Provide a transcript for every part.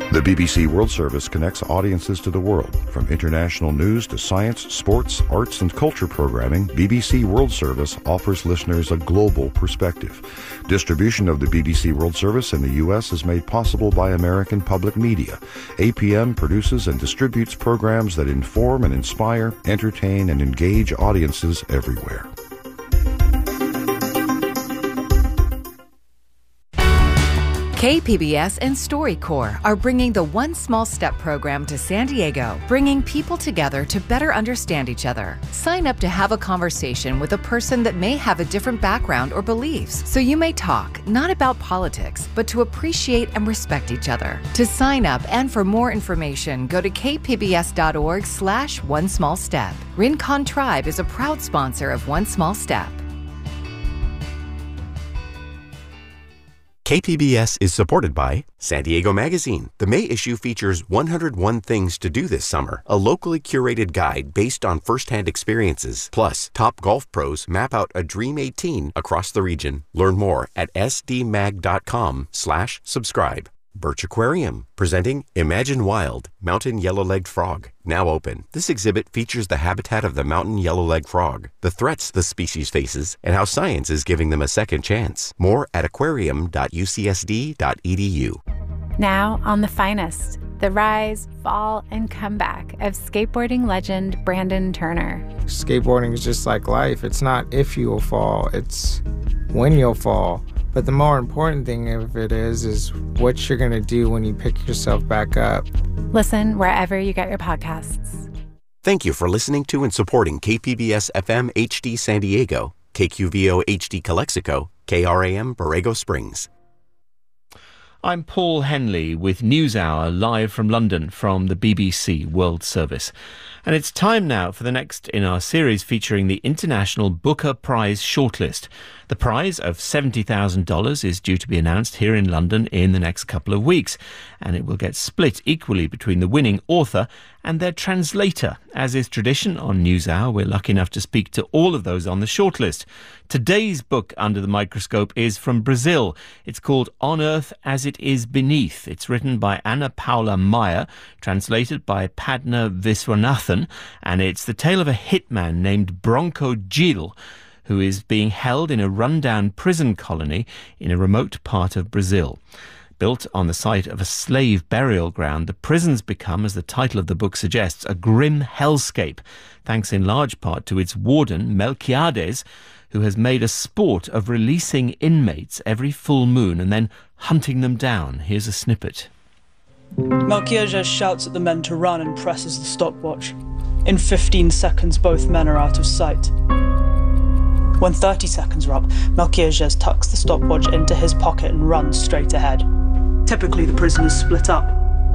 The BBC World Service connects audiences to the world. From international news to science, sports, arts, and culture programming, BBC World Service offers listeners a global perspective. Distribution of the BBC World Service in the U.S. is made possible by American Public Media. APM produces and distributes programs that inform and inspire, entertain, and engage audiences everywhere. KPBS and StoryCorps are bringing the One Small Step program to San Diego, bringing people together to better understand each other. Sign up to have a conversation with a person that may have a different background or beliefs, so you may talk not about politics, but to appreciate and respect each other. To sign up and for more information, go to kpbs.org/One Small Step. Rincon Tribe is a proud sponsor of One Small Step. KPBS is supported by San Diego Magazine. The May issue features 101 Things to Do This Summer, a locally curated guide based on firsthand experiences. Plus, top golf pros map out a Dream 18 across the region. Learn more at sdmag.com/subscribe. Birch Aquarium, presenting Imagine Wild, Mountain Yellow-Legged Frog, now open. This exhibit features the habitat of the mountain yellow-legged frog, the threats the species faces, and how science is giving them a second chance. More at aquarium.ucsd.edu. Now on The Finest, the rise, fall, and comeback of skateboarding legend Brandon Turner. Skateboarding is just like life. It's not if you will fall, it's when you'll fall. But the more important thing of it is what you're going to do when you pick yourself back up. Listen wherever you get your podcasts. Thank you for listening to and supporting KPBS FM HD San Diego, KQVO HD Calexico, KRAM Borrego Springs. I'm Paul Henley with NewsHour live from London from the BBC World Service. And it's time now for the next in our series featuring the International Booker Prize shortlist. The prize of $70,000 is due to be announced here in London in the next couple of weeks, and it will get split equally between the winning author and their translator. As is tradition on NewsHour, we're lucky enough to speak to all of those on the shortlist. Today's book under the microscope is from Brazil. It's called On Earth as It Is Beneath. It's written by Ana Paula Maia, translated by Padma Viswanathan, and it's the tale of a hitman named Bronco Gil, who is being held in a rundown prison colony in a remote part of Brazil. Built on the site of a slave burial ground, the prison's become, as the title of the book suggests, a grim hellscape, thanks in large part to its warden, Melquiades, who has made a sport of releasing inmates every full moon and then hunting them down. Here's a snippet. Melquiades shouts at the men to run and presses the stopwatch. In 15 seconds, both men are out of sight. When 30 seconds are up, Melquiades tucks the stopwatch into his pocket and runs straight ahead. Typically, the prisoners split up.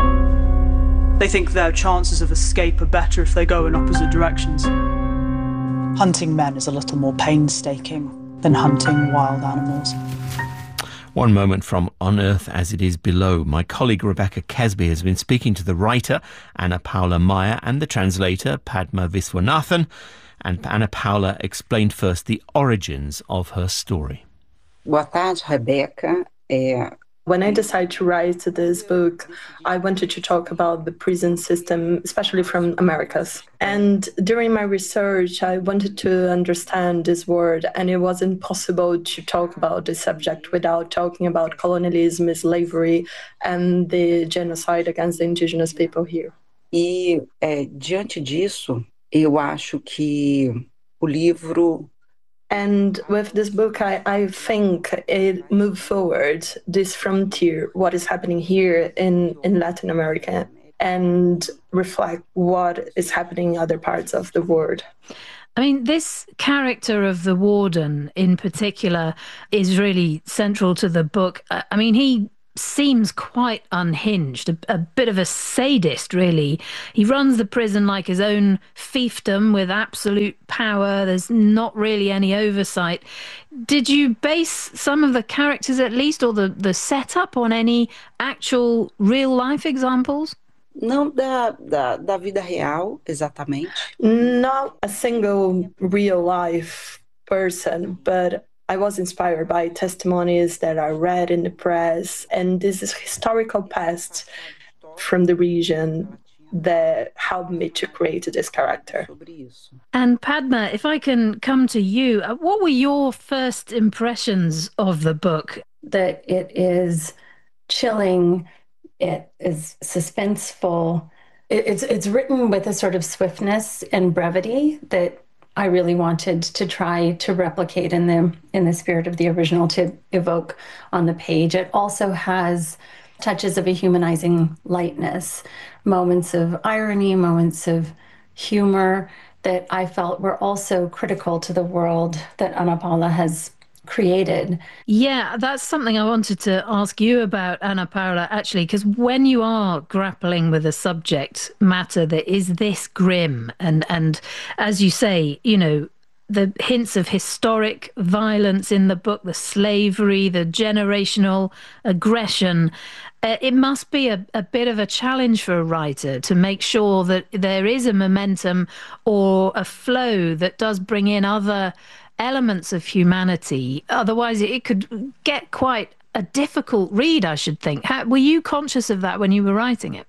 They think their chances of escape are better if they go in opposite directions. Hunting men is a little more painstaking than hunting wild animals. One moment from On Earth as It Is Below. My colleague Rebecca Kesby has been speaking to the writer, Ana Paula Maia, and the translator, Padma Viswanathan. And Ana Paula explained first the origins of her story. Boa tarde, Rebecca. When I decided to write this book, I wanted to talk about the prison system, especially from Americas. And during my research, I wanted to understand this word, and it wasn't possible to talk about this subject without talking about colonialism, slavery, and the genocide against the indigenous people here. E, diante disso, eu acho que o livro... And with this book, I think it moved forward this frontier, what is happening here in Latin America, and reflect what is happening in other parts of the world. I mean, this character of the warden in particular is really central to the book. I mean, he seems quite unhinged, a bit of a sadist, really. He runs the prison like his own fiefdom with absolute power. There's not really any oversight. Did you base some of the characters, at least, or the setup on any actual real-life examples? Não da vida real, exatamente. Not a single real-life person, but I was inspired by testimonies that I read in the press, and this is historical past from the region that helped me to create this character. And Padma, if I can come to you, what were your first impressions of the book? That it is chilling, it is suspenseful. It's written with a sort of swiftness and brevity that I really wanted to try to replicate in the spirit of the original, to evoke on the page. It also has touches of a humanizing lightness, moments of irony, moments of humor that I felt were also critical to the world that Ana Paula has created. Yeah, that's something I wanted to ask you about, Ana Paula, actually, because when you are grappling with a subject matter that is this grim and as you say, you know, the hints of historic violence in the book, the slavery, the generational aggression, it must be a bit of a challenge for a writer to make sure that there is a momentum or a flow that does bring in other elements of humanity. Otherwise, it could get quite a difficult read, I should think. Were you conscious of that when you were writing it?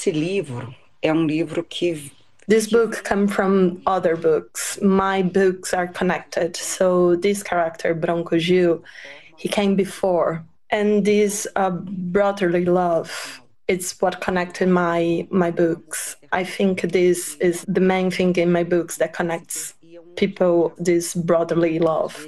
This book comes from other books. My books are connected. So this character, Bronco Gil, he came before. And this brotherly love, it's what connected my books. I think this is the main thing in my books that connects people, this brotherly love.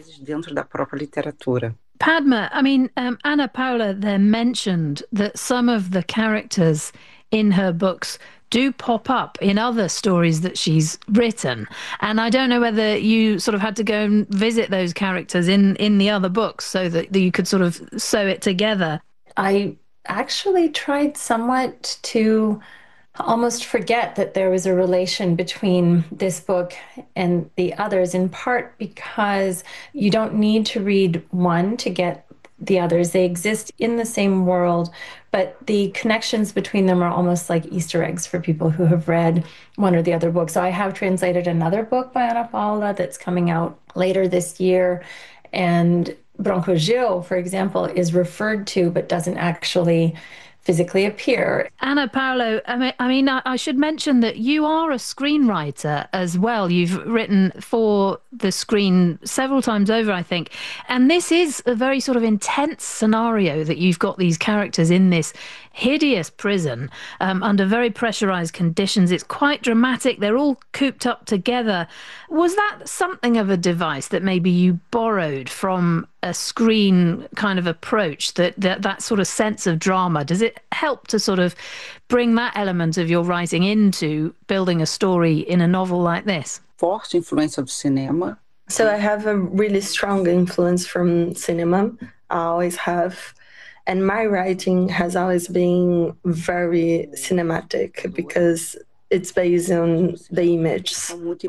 Padma, I mean, Ana Paula there mentioned that some of the characters in her books do pop up in other stories that she's written. And I don't know whether you sort of had to go and visit those characters in the other books so that you could sort of sew it together. I actually tried somewhat to almost forget that there was a relation between this book and the others, in part because you don't need to read one to get the others. They exist in the same world, but the connections between them are almost like Easter eggs for people who have read one or the other book. So I have translated another book by Ana Paula that's coming out later this year, and Bronco Gil, for example, is referred to but doesn't actually physically appear. Ana Paula, I mean, I should mention that you are a screenwriter as well. You've written for the screen several times over, I think. And this is a very sort of intense scenario that you've got these characters in this hideous prison under very pressurized conditions. It's quite dramatic. They're all cooped up together. Was that something of a device that maybe you borrowed from a screen kind of approach, that sort of sense of drama? Does it help to sort of bring that element of your writing into building a story in a novel like this? Forte influência do cinema. So I have a really strong influence from cinema. I always have. And my writing has always been very cinematic because it's based on the images.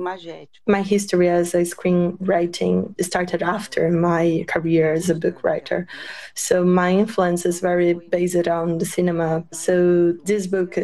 My history as a screenwriting started after my career as a book writer. So my influence is very based on the cinema. So this book,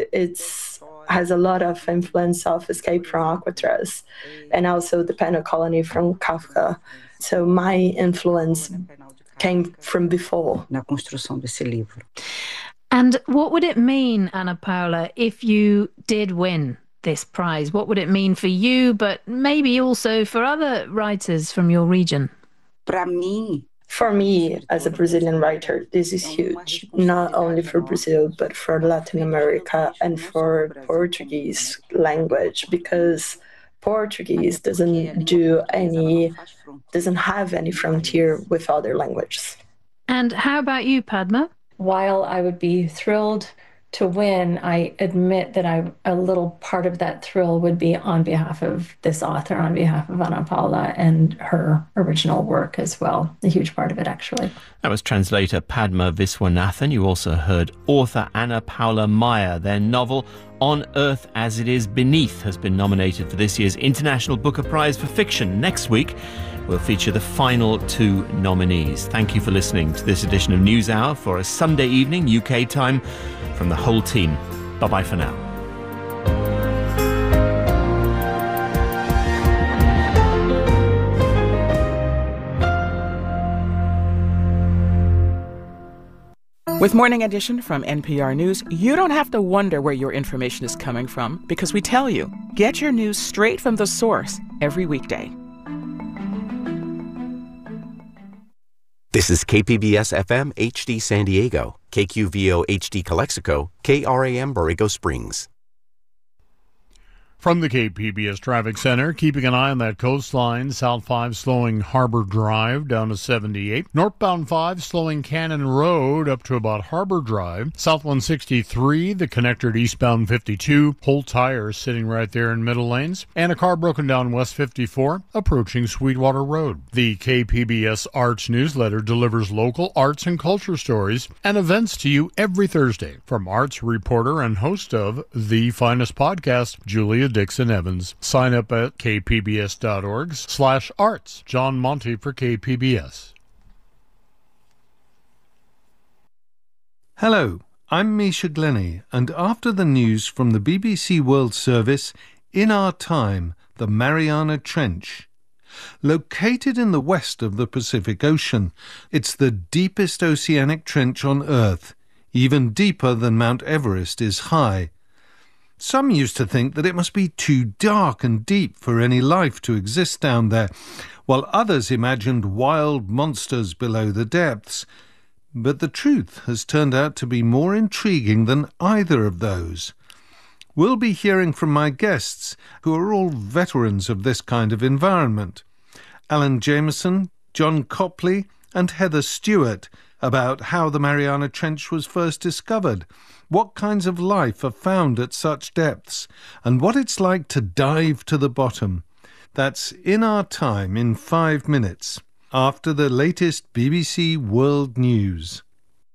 has a lot of influence of Escape from Alcatraz and also The Penal Colony from Kafka. So my influence came from before. Na construção desse livro. And what would it mean, Ana Paula, if you did win this prize? What would it mean for you, but maybe also for other writers from your region? For me, as a Brazilian writer, this is huge, not only for Brazil, but for Latin America and for Portuguese language, because Portuguese doesn't have any frontier with other languages. And how about you, Padma? While I would be thrilled to win, I admit that a little part of that thrill would be on behalf of this author, on behalf of Ana Paula and her original work as well. A huge part of it, actually. That was translator Padma Viswanathan. You also heard author Ana Paula Meyer. Their novel, On Earth as It Is Beneath, has been nominated for this year's International Booker Prize for Fiction. Next week, we'll feature the final two nominees. Thank you for listening to this edition of NewsHour for a Sunday evening, UK time. From the whole team, bye-bye for now. With Morning Edition from NPR News, you don't have to wonder where your information is coming from because we tell you. Get your news straight from the source every weekday. This is KPBS FM HD San Diego, KQVO HD Calexico, KRAM Borrego Springs. From the KPBS Traffic Center, keeping an eye on that coastline, South 5 slowing Harbor Drive down to 78. Northbound 5 slowing Cannon Road up to about Harbor Drive. South 163, the connector to eastbound 52. Whole tires sitting right there in middle lanes. And a car broken down West 54, approaching Sweetwater Road. The KPBS Arts newsletter delivers local arts and culture stories and events to you every Thursday. From arts reporter and host of The Finest Podcast, Julia Dixon Evans. Sign up at kpbs.org/arts. John Monty for KPBS. Hello, I'm Misha Glenny, and after the news from the BBC World Service, in our time, the Mariana Trench. Located in the west of the Pacific Ocean, it's the deepest oceanic trench on Earth, even deeper than Mount Everest is high. Some used to think that it must be too dark and deep for any life to exist down there, while others imagined wild monsters below the depths. But the truth has turned out to be more intriguing than either of those. We'll be hearing from my guests, who are all veterans of this kind of environment. Alan Jameson, John Copley, and Heather Stewart, about how the Mariana Trench was first discovered, what kinds of life are found at such depths, and what it's like to dive to the bottom. That's In Our Time in 5 minutes, after the latest BBC World News.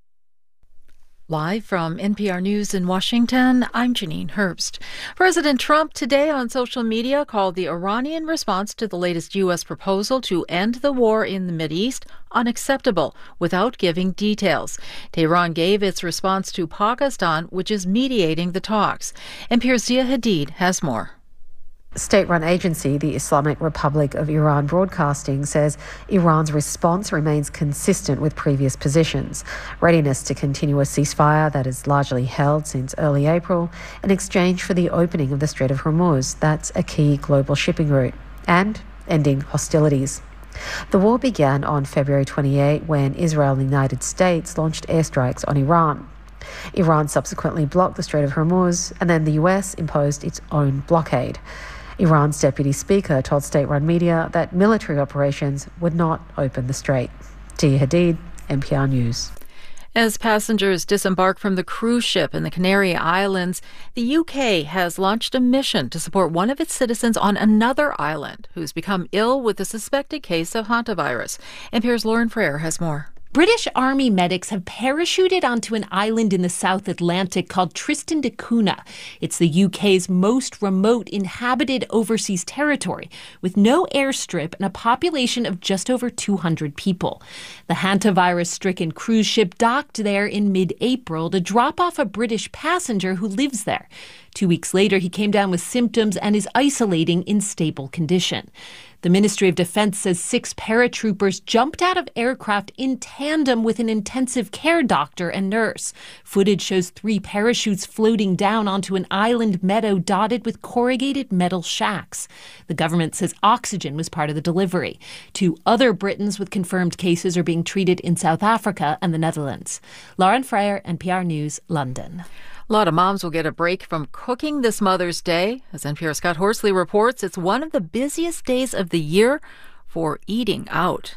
Live from NPR News in Washington, I'm Janine Herbst. President Trump today on social media called the Iranian response to the latest U.S. proposal to end the war in the Mideast unacceptable, without giving details. Tehran gave its response to Pakistan, which is mediating the talks. NPR's Zia Hadid has more. State-run agency, the Islamic Republic of Iran Broadcasting, says Iran's response remains consistent with previous positions. Readiness to continue a ceasefire that is largely held since early April in exchange for the opening of the Strait of Hormuz, that's a key global shipping route, and ending hostilities. The war began on February 28 when Israel and the United States launched airstrikes on Iran. Iran subsequently blocked the Strait of Hormuz, and then the US imposed its own blockade. Iran's deputy speaker told state-run media that military operations would not open the strait. Tia Hadid, NPR News. As passengers disembark from the cruise ship in the Canary Islands, the UK has launched a mission to support one of its citizens on another island who's become ill with a suspected case of hantavirus. NPR's Lauren Frere has more. British Army medics have parachuted onto an island in the South Atlantic called Tristan da Cunha. It's the UK's most remote inhabited overseas territory, with no airstrip and a population of just over 200 people. The hantavirus-stricken cruise ship docked there in mid-April to drop off a British passenger who lives there. 2 weeks later, he came down with symptoms and is isolating in stable condition. The Ministry of Defense says 6 paratroopers jumped out of aircraft in tandem with an intensive care doctor and nurse. Footage shows 3 parachutes floating down onto an island meadow dotted with corrugated metal shacks. The government says oxygen was part of the delivery. 2 other Britons with confirmed cases are being treated in South Africa and the Netherlands. Lauren Frere, NPR News, London. A lot of moms will get a break from cooking this Mother's Day. As NPR's Scott Horsley reports, it's one of the busiest days of the year for eating out.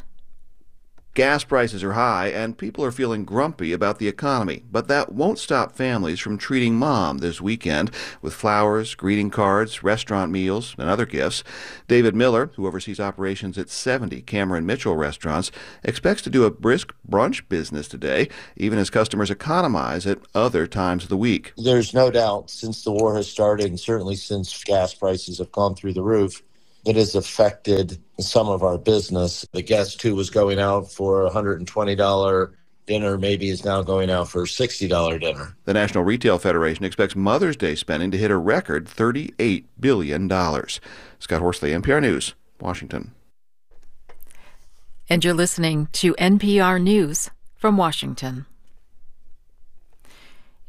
Gas prices are high and people are feeling grumpy about the economy, but that won't stop families from treating Mom this weekend with flowers, greeting cards, restaurant meals, and other gifts. David Miller, who oversees operations at 70 Cameron Mitchell restaurants, expects to do a brisk brunch business today, even as customers economize at other times of the week. There's no doubt since the war has started, and certainly since gas prices have gone through the roof, it has affected some of our business. The guest who was going out for a $120 dinner maybe is now going out for a $60 dinner. The National Retail Federation expects Mother's Day spending to hit a record $38 billion. Scott Horsley, NPR News, Washington. And you're listening to NPR News from Washington.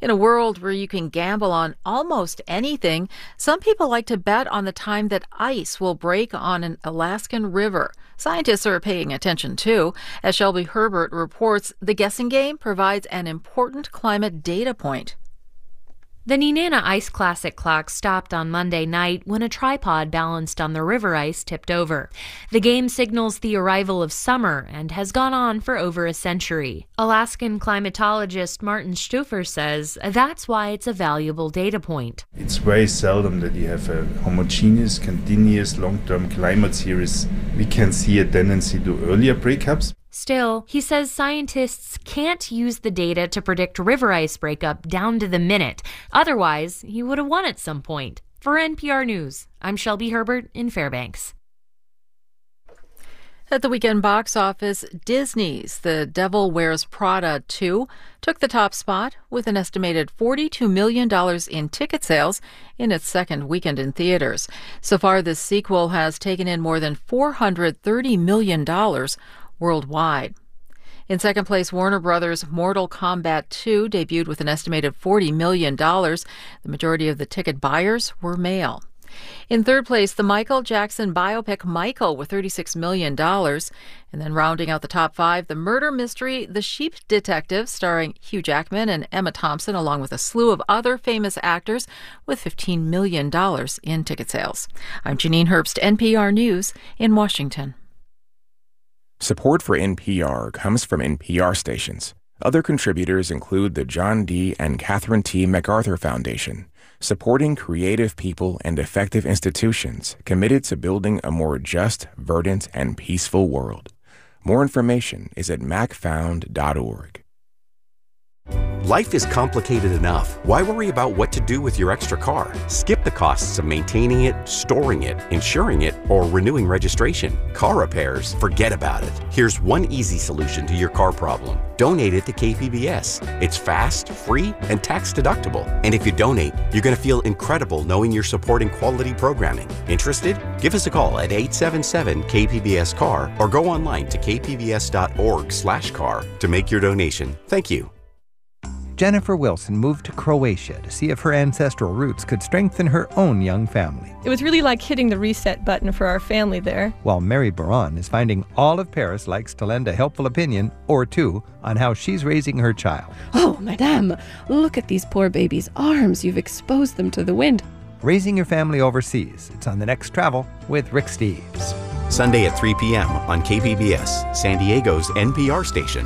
In a world where you can gamble on almost anything, some people like to bet on the time that ice will break on an Alaskan river. Scientists are paying attention too. As Shelby Herbert reports, the guessing game provides an important climate data point. The Nenana Ice Classic clock stopped on Monday night when a tripod balanced on the river ice tipped over. The game signals the arrival of summer and has gone on for over a century. Alaskan climatologist Martin Stufer says that's why it's a valuable data point. It's very seldom that you have a homogeneous, continuous, long-term climate series. We can see a tendency to earlier breakups. Still, he says scientists can't use the data to predict river ice breakup down to the minute. Otherwise, he would have won at some point. For NPR News, I'm Shelby Herbert in Fairbanks. At the weekend box office, Disney's The Devil Wears Prada 2 took the top spot with an estimated $42 million in ticket sales in its second weekend in theaters. So far, this sequel has taken in more than $430 million worldwide. In second place, Warner Brothers' Mortal Kombat 2 debuted with an estimated $40 million. The majority of the ticket buyers were male. In third place, the Michael Jackson biopic Michael with $36 million. And then rounding out the top five, the murder mystery The Sheep Detective, starring Hugh Jackman and Emma Thompson, along with a slew of other famous actors, with $15 million in ticket sales. I'm Janine Herbst, NPR News in Washington. Support for NPR comes from NPR stations. Other contributors include the John D. and Catherine T. MacArthur Foundation, supporting creative people and effective institutions committed to building a more just, verdant, and peaceful world. More information is at macfound.org. Life is complicated enough. Why worry about what to do with your extra car? Skip the costs of maintaining it, storing it, insuring it, or renewing registration. Car repairs, forget about it. Here's one easy solution to your car problem. Donate it to KPBS. It's fast, free, and tax deductible. And if you donate, you're going to feel incredible knowing you're supporting quality programming. Interested? Give us a call at 877-KPBS-CAR or go online to kpbs.org/car to make your donation. Thank you. Jennifer Wilson moved to Croatia to see if her ancestral roots could strengthen her own young family. It was really like hitting the reset button for our family there. While Mary Baron is finding all of Paris likes to lend a helpful opinion or two on how she's raising her child. Oh, madame, look at these poor babies' arms. You've exposed them to the wind. Raising your family overseas. It's on The Next Travel with Rick Steves. Sunday at 3 p.m. on KPBS, San Diego's NPR station.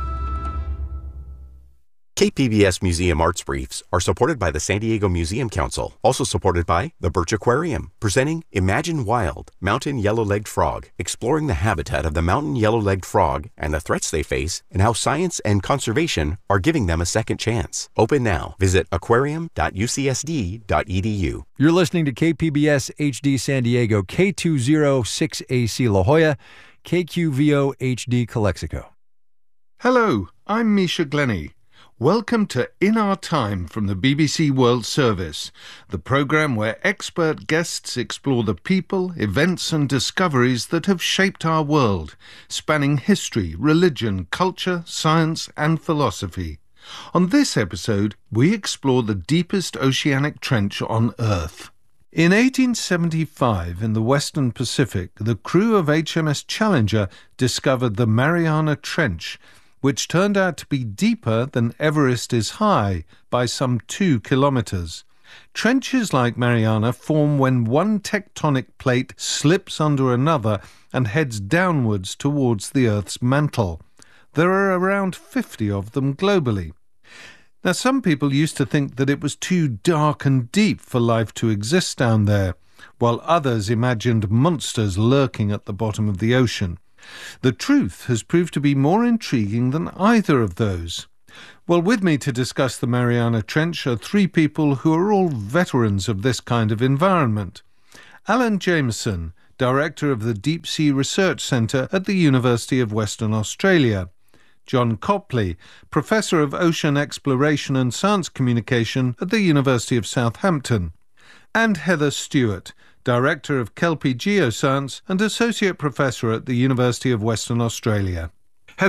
KPBS Museum Arts Briefs are supported by the San Diego Museum Council, also supported by the Birch Aquarium, presenting Imagine Wild, Mountain Yellow-Legged Frog, exploring the habitat of the mountain yellow-legged frog and the threats they face and how science and conservation are giving them a second chance. Open now. Visit aquarium.ucsd.edu. You're listening to KPBS HD San Diego, K206AC La Jolla, KQVO HD Calexico. Hello, I'm Misha Glenny. Welcome to In Our Time from the BBC World Service, the programme where expert guests explore the people, events and discoveries that have shaped our world, spanning history, religion, culture, science and philosophy. On this episode, we explore the deepest oceanic trench on Earth. In 1875, in the Western Pacific, the crew of HMS Challenger discovered the Mariana Trench, which turned out to be deeper than Everest is high by some 2 kilometers. Trenches like Mariana form when one tectonic plate slips under another and heads downwards towards the Earth's mantle. There are around 50 of them globally. Now, some people used to think that it was too dark and deep for life to exist down there, while others imagined monsters lurking at the bottom of the ocean. The truth has proved to be more intriguing than either of those. Well, with me to discuss the Mariana Trench are 3 people who are all veterans of this kind of environment. Alan Jameson, Director of the Deep Sea Research Centre at the University of Western Australia. John Copley, Professor of Ocean Exploration and Science Communication at the University of Southampton. And Heather Stewart, Director of Kelpie Geoscience and Associate Professor at the University of Western Australia. Heather,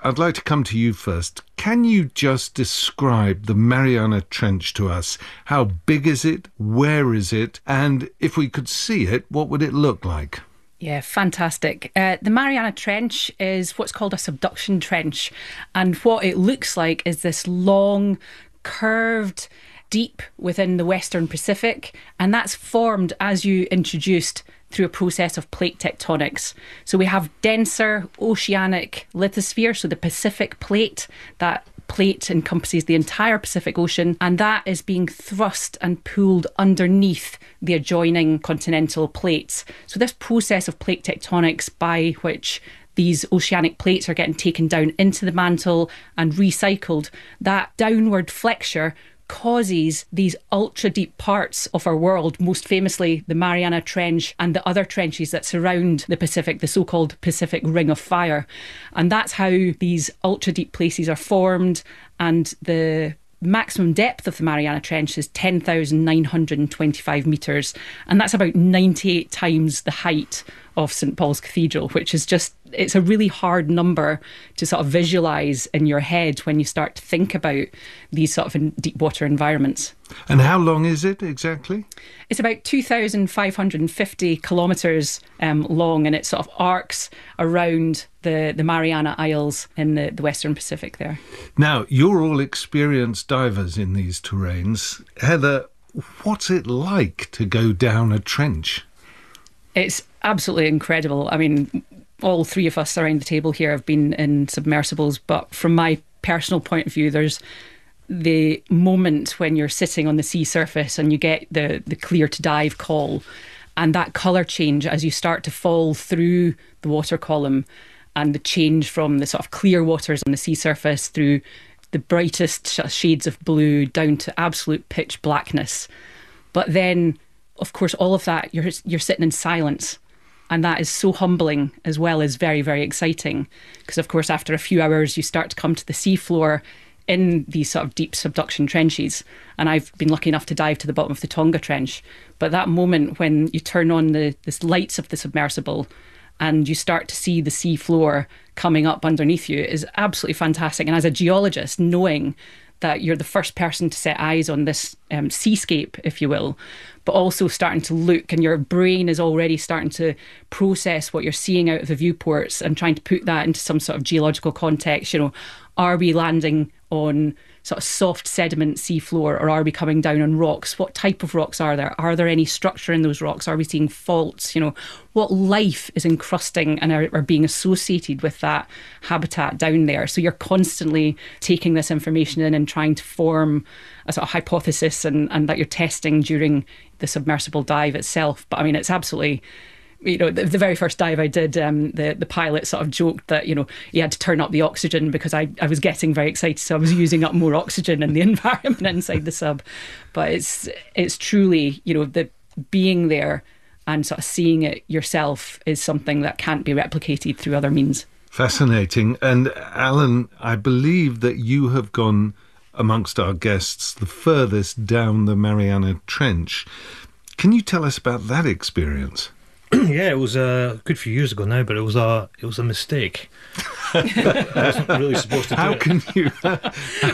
I'd like to come to you first. Can you just describe the Mariana Trench to us? How big is it? Where is it? And if we could see it, what would it look like? Yeah, fantastic. The Mariana Trench is what's called a subduction trench. And what it looks like is this long, curved, deep within the Western Pacific. And that's formed, as you introduced, through a process of plate tectonics. So we have denser oceanic lithosphere, so the Pacific plate, that plate encompasses the entire Pacific Ocean, and that is being thrust and pulled underneath the adjoining continental plates. So this process of plate tectonics, by which these oceanic plates are getting taken down into the mantle and recycled, that downward flexure causes these ultra deep parts of our world, most famously the Mariana Trench and the other trenches that surround the Pacific, the so-called Pacific Ring of Fire. And that's how these ultra deep places are formed. And the maximum depth of the Mariana Trench is 10,925 metres. And that's about 98 times the height of St Paul's Cathedral, which is just, it's a really hard number to sort of visualise in your head when you start to think about these sort of deep water environments. And how long is it exactly? It's about 2,550 kilometres long, and it sort of arcs around the Mariana Isles in the Western Pacific there. Now, you're all experienced divers in these terrains. Heather, what's it like to go down a trench? It's absolutely incredible. I mean, all three of us around the table here have been in submersibles, but from my personal point of view, there's the moment when you're sitting on the sea surface and you get the clear to dive call, and that colour change as you start to fall through the water column, and the change from the sort of clear waters on the sea surface through the brightest shades of blue down to absolute pitch blackness. But then, of course, all of that, you're sitting in silence. And that is so humbling as well as very, very exciting. Because, of course, after a few hours, you start to come to the seafloor in these sort of deep subduction trenches. And I've been lucky enough to dive to the bottom of the Tonga Trench. But that moment when you turn on the lights of the submersible and you start to see the seafloor coming up underneath you is absolutely fantastic. And as a geologist, knowing that you're the first person to set eyes on this seascape, if you will, but also starting to look, and your brain is already starting to process what you're seeing out of the viewports and trying to put that into some sort of geological context. You know, are we landing on sort of soft sediment seafloor, or are we coming down on rocks? What type of rocks are there? Are there any structure in those rocks? Are we seeing faults? You know, what life is encrusting and are being associated with that habitat down there? So you're constantly taking this information in and trying to form a sort of hypothesis, and that you're testing during the submersible dive itself. But I mean, it's absolutely, you know, the very first dive I did, the pilot sort of joked that, you know, he had to turn up the oxygen because I was getting very excited, so I was using up more oxygen in the environment inside the sub. But it's truly, you know, the being there and sort of seeing it yourself is something that can't be replicated through other means. Fascinating. And Alan, I believe that you have gone amongst our guests the furthest down the Mariana Trench. Can you tell us about that experience? Yeah, it was a good few years ago now, but it was a mistake. I wasn't really supposed to do it.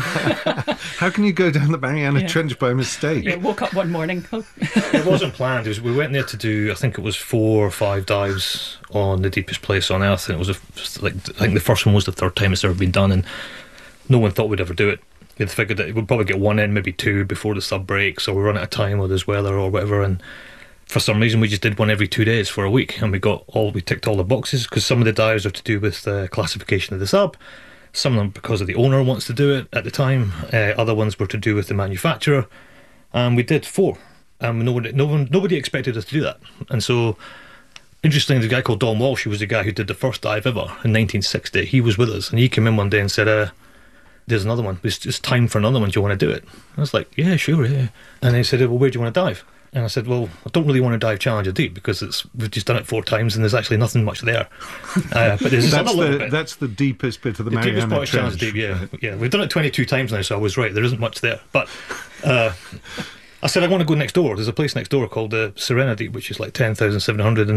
How can you go down the Mariana Trench by mistake? Yeah, woke up one morning. It wasn't planned. We went there to do, I think it was 4 or 5 dives on the deepest place on Earth, and it was I think the first one was the third time it's ever been done, and no one thought we'd ever do it. We'd figured that we'd probably get one in, maybe 2 before the sub breaks, or we run out of time or there's weather or whatever, and for some reason we just did one every 2 days for a week, and we ticked all the boxes, because some of the dives are to do with the classification of the sub, some of them because of the owner wants to do it at the time, other ones were to do with the manufacturer, and we did 4, and nobody expected us to do that. And so, interestingly, the guy called Don Walsh, who was the guy who did the first dive ever in 1960, he was with us, and he came in one day and said, there's another one, it's time for another one, do you want to do it? I was like, yeah, sure, yeah. And he said, well, where do you want to dive? And I said, well, I don't really want to dive Challenger Deep because we've just done it 4 times and there's actually nothing much there. But there's another little bit. That's the deepest bit of the Mariana Trench. The deepest part of Challenger Deep, Right. yeah. We've done it 22 times now, so I was right. There isn't much there. But I said, I want to go next door. There's a place next door called the Serena Deep, which is like 10,700,